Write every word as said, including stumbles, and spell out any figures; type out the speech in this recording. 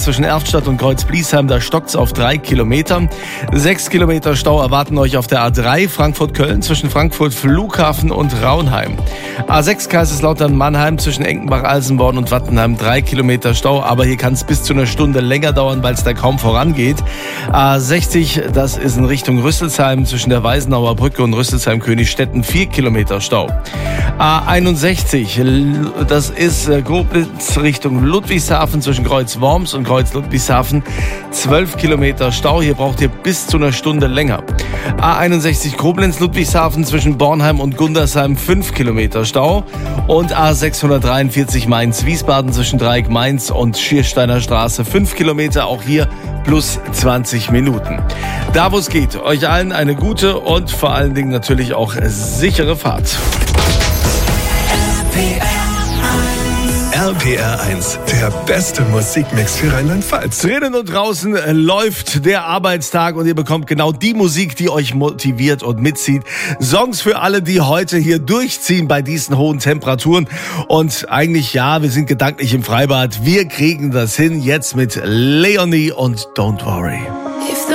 Zwischen Erftstadt und Kreuz-Bliesheim, da stockt's auf drei Kilometer. Sechs Kilometer Stau erwarten euch auf der A drei Frankfurt-Köln zwischen Frankfurt Flughafen und Raunheim. A sechs Kaiserslautern-Mannheim zwischen Enkenbach-Alsenborn und Wattenheim, drei Kilometer Stau, aber hier kann es bis zu einer Stunde länger dauern, weil es da kaum vorangeht. A sechzig, das ist in Richtung Rüsselsheim zwischen der Weisenauer Brücke und Rüsselsheim-Königsstetten, vier Kilometer Stau. A einundsechzig, das ist Koblenz Richtung Ludwigshafen zwischen Kreuz-Worms und Kreuz-Ludwigshafen, zwölf Kilometer Stau. Hier braucht ihr bis zu einer Stunde länger. A einundsechzig Koblenz-Ludwigshafen zwischen Bornheim und Gundersheim, fünf Kilometer Stau. Und A sechshundertdreiundvierzig Mainz-Wiesbaden zwischen Dreieck-Mainz und Schiersteiner Straße, fünf Kilometer, auch hier plus zwanzig Minuten. Da wo es geht, euch allen eine gute und vor allen Dingen natürlich auch sichere Fahrt. R P R eins, der beste Musikmix für Rheinland-Pfalz. Drinnen und draußen läuft der Arbeitstag und ihr bekommt genau die Musik, die euch motiviert und mitzieht. Songs für alle, die heute hier durchziehen bei diesen hohen Temperaturen. Und eigentlich, ja, wir sind gedanklich im Freibad. Wir kriegen das hin jetzt mit Leonie und Don't Worry.